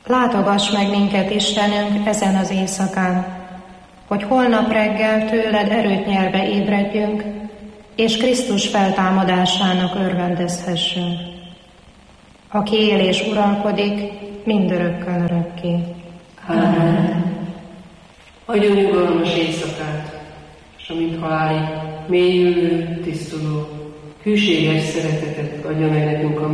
Látogass meg minket, Istenünk, ezen az éjszakán, hogy holnap reggel tőled erőt nyerve ébredjünk, és Krisztus feltámadásának örvendezhessünk, aki él és uralkodik mindörökkön örökké. Ámen. Adjon nyugalmas éjszakát, s amint halálig mélyülő, tisztuló, hűséges szeretetet adja meg nekünk a